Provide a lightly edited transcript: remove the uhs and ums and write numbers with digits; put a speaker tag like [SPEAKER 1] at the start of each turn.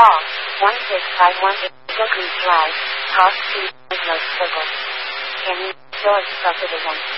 [SPEAKER 1] Call 16518 Brooklyn Drive, Cost 2, North Circle. Can you still subdivision?